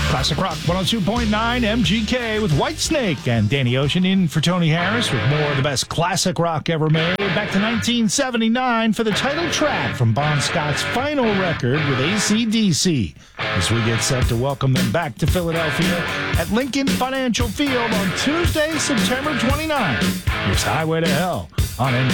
Classic Rock 102.9 MGK with Whitesnake and Danny Ocean in for Tony Harris with more of the best classic rock ever made. Back to 1979 for the title track from Bon Scott's final record with AC/DC. As we get set to welcome them back to Philadelphia at Lincoln Financial Field on Tuesday, September 29th. Here's Highway to Hell on